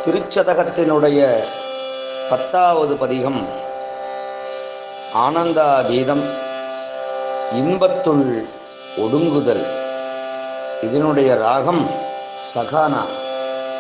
திருச்சதகத்தினுடைய 10வது பதிகம் ஆனந்தாதீதம், இன்பத்துள் ஒடுங்குதல். இதனுடைய ராகம் சகானா.